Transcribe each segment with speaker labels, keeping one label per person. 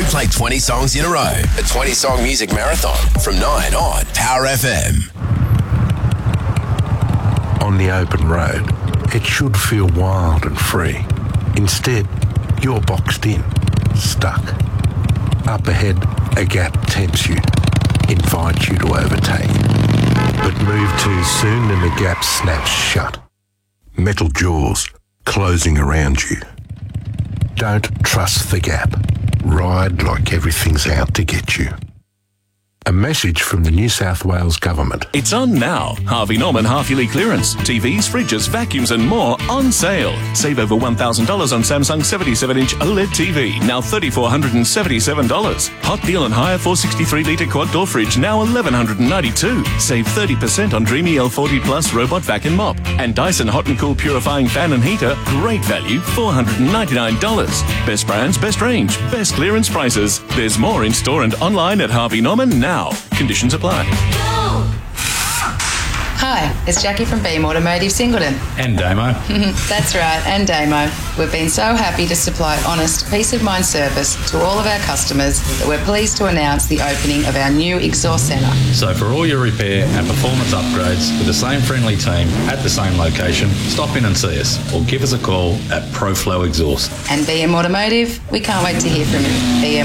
Speaker 1: play 20 songs in a row. A 20-song music marathon from 9 on Power FM.
Speaker 2: On the open road, it should feel wild and free. Instead, you're boxed in, stuck. Up ahead, a gap tempts you, invites you to overtake. But move too soon and the gap snaps shut. Metal jaws closing around you. Don't trust the gap. Ride like everything's out to get you. A message from the New South Wales Government.
Speaker 3: It's on now. Harvey Norman half-yearly clearance. TVs, fridges, vacuums and more on sale. Save over $1,000 on Samsung 77-inch OLED TV, now $3,477. Hot deal and hire 463-litre quad-door fridge, now $1,192. Save 30% on Dreamy L40 Plus robot vac and mop. And Dyson Hot and Cool purifying fan and heater, great value, $499. Best brands, best range, best clearance prices. There's more in store and online at Harvey Norman now. Conditions apply.
Speaker 4: Hi, it's Jackie from Beam Automotive Singleton.
Speaker 5: And Damo.
Speaker 4: That's right, and Damo. We've been so happy to supply honest, peace of mind service to all of our customers that we're pleased to announce the opening of our new exhaust centre.
Speaker 5: So for all your repair and performance upgrades with the same friendly team at the same location, stop in and see us or give us a call at ProFlow Exhaust.
Speaker 4: And BM Automotive, we can't wait to hear from you.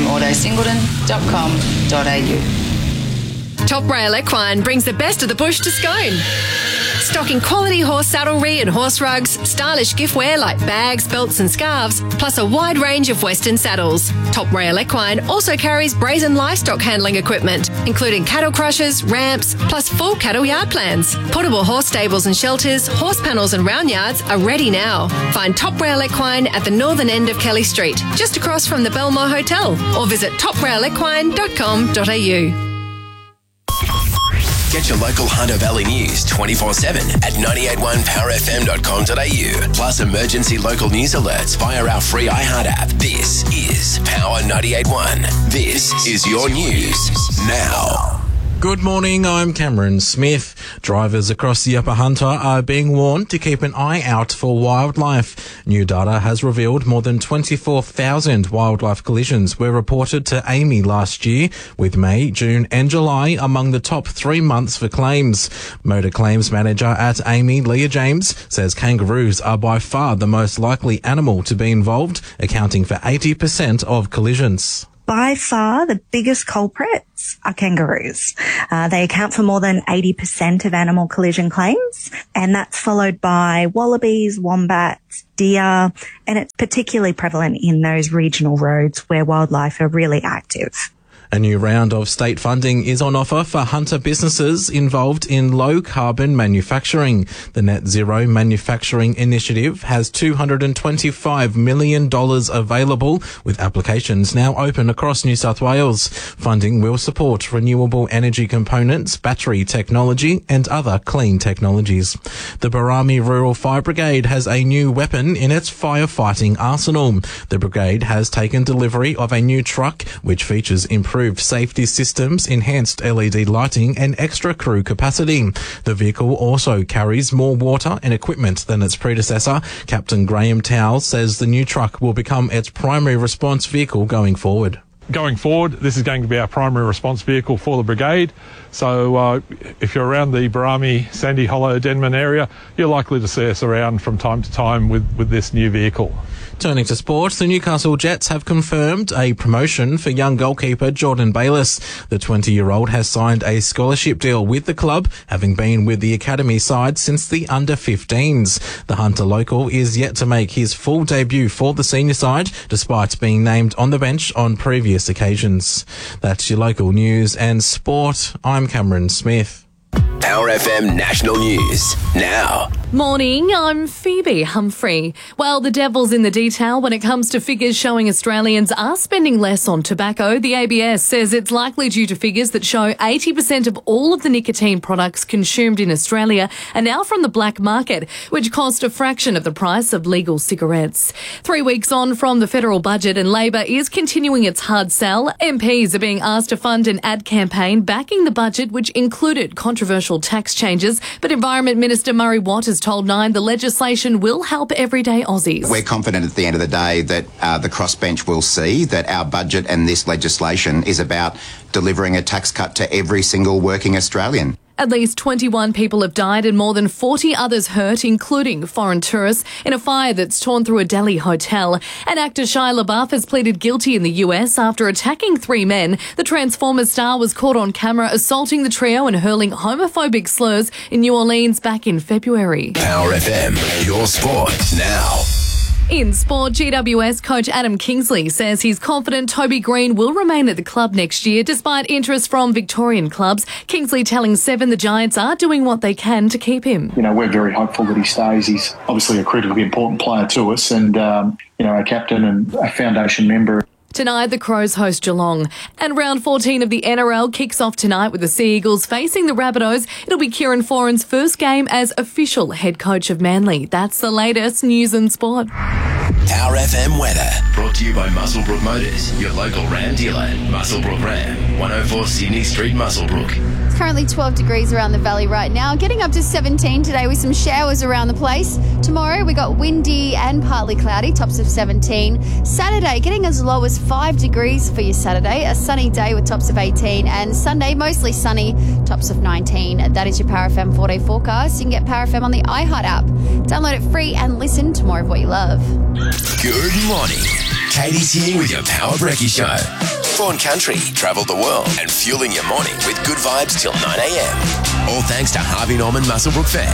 Speaker 4: bmautosingleton.com.au.
Speaker 6: Top Rail Equine brings the best of the bush to Scone. Stocking quality horse saddlery and horse rugs, stylish giftware like bags, belts and scarves, plus a wide range of Western saddles. Top Rail Equine also carries brazen livestock handling equipment, including cattle crushers, ramps, plus full cattle yard plans. Portable horse stables and shelters, horse panels and round yards are ready now. Find Top Rail Equine at the northern end of Kelly Street, just across from the Belmore Hotel, or visit toprailequine.com.au.
Speaker 1: Get your local Hunter Valley news 24/7 at 981powerfm.com.au. Plus emergency local news alerts via our free iHeart app. This is Power 98.1. This is your news now.
Speaker 7: Good morning, I'm Cameron Smith. Drivers across the Upper Hunter are being warned to keep an eye out for wildlife. New data has revealed more than 24,000 wildlife collisions were reported to AAMI last year, with May, June and July among the top 3 months for claims. Motor claims manager at AAMI, Leah James, says kangaroos are by far the most likely animal to be involved, accounting for 80% of collisions.
Speaker 8: By far, the biggest culprits are kangaroos. They account for more than 80% of animal collision claims, and that's followed by wallabies, wombats, deer, and it's particularly prevalent in those regional roads where wildlife are really active.
Speaker 7: A new round of state funding is on offer for Hunter businesses involved in low-carbon manufacturing. The Net Zero Manufacturing Initiative has $225 million available, with applications now open across New South Wales. Funding will support renewable energy components, battery technology and other clean technologies. The Barami Rural Fire Brigade has a new weapon in its firefighting arsenal. The brigade has taken delivery of a new truck, which features improved safety systems, enhanced LED lighting and extra crew capacity. The vehicle also carries more water and equipment than its predecessor. Captain Graham Towell says the new truck will become its primary response vehicle going forward.
Speaker 9: Going forward, this is going to be our primary response vehicle for the brigade. So if you're around the Barami, Sandy Hollow, Denman area, you're likely to see us around from time to time with this new vehicle.
Speaker 7: Turning to sport, the Newcastle Jets have confirmed a promotion for young goalkeeper Jordan Bayliss. The 20-year-old has signed a scholarship deal with the club, having been with the academy side since the under-15s. The Hunter local is yet to make his full debut for the senior side, despite being named on the bench on previous occasions. That's your local news and sport. I'm Cameron Smith.
Speaker 1: Power FM National News now.
Speaker 10: Morning, I'm Phoebe Humphrey. Well, the devil's in the detail when it comes to figures showing Australians are spending less on tobacco. The ABS says it's likely due to figures that show 80% of all of the nicotine products consumed in Australia are now from the black market, which cost a fraction of the price of legal cigarettes. 3 weeks on from the federal budget and Labor is continuing its hard sell. MPs are being asked to fund an ad campaign backing the budget, which included controversial tax changes, but Environment Minister Murray Watt has told Nine the legislation will help everyday Aussies.
Speaker 11: We're confident at the end of the day that the crossbench will see that our budget and this legislation is about delivering a tax cut to every single working Australian.
Speaker 10: At least 21 people have died and more than 40 others hurt, including foreign tourists, in a fire that's torn through a Delhi hotel. And actor Shia LaBeouf has pleaded guilty in the US after attacking 3 men. The Transformers star was caught on camera assaulting the trio and hurling homophobic slurs in New Orleans back in February.
Speaker 1: Power FM, your sport now.
Speaker 10: In sport, GWS coach Adam Kingsley says he's confident Toby Green will remain at the club next year despite interest from Victorian clubs. Kingsley telling Seven the Giants are doing what they can to keep him.
Speaker 12: You know, we're very hopeful that he stays. He's obviously a critically important player to us and, a captain and a foundation member.
Speaker 10: Tonight, the Crows host Geelong. And round 14 of the NRL kicks off tonight with the Sea Eagles facing the Rabbitohs. It'll be Kieran Foran's first game as official head coach of Manly. That's the latest news and sport.
Speaker 1: Power FM weather. Brought to you by Muswellbrook Motors, your local Ram dealer. Muswellbrook Ram, 104 Sydney Street, Muswellbrook.
Speaker 13: It's currently 12 degrees around the valley right now, getting up to 17 today with some showers around the place. Tomorrow we got windy and partly cloudy, tops of 17. Saturday getting as low as 5 degrees for your Saturday, a sunny day with tops of 18, and Sunday mostly sunny, tops of 19. That is your Power FM 4-day forecast. You can get Power FM on the iHeart app. Download it free and listen to more of what you love.
Speaker 1: Good morning. Katie's here with your Power Brekkie Show. Born country, travelled the world, and fueling your morning with good vibes till 9 a.m. All thanks to Harvey Norman Muswellbrook Fair.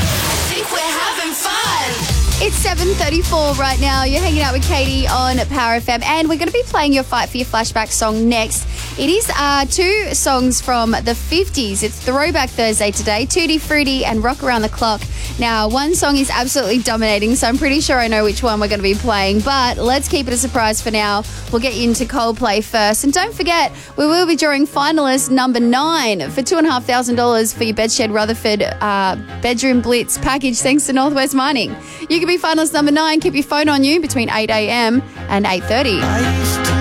Speaker 13: I think we're having fun. It's 7:34 right now. You're hanging out with Katie on Power FM, and we're going to be playing your Fight for Your Flashback song next. It is 2 songs from the 50s. It's Throwback Thursday today, Tutti Frutti and Rock Around the Clock. Now, one song is absolutely dominating, so I'm pretty sure I know which one we're going to be playing, but let's keep it a surprise for now. We'll get you into Coldplay first. And don't forget, we will be drawing finalist number 9 for $2,500 for your Bedshed Rutherford Bedroom Blitz package, thanks to Northwest Mining. You can be finalist number 9. Keep your phone on you between 8 a.m. and 8:30.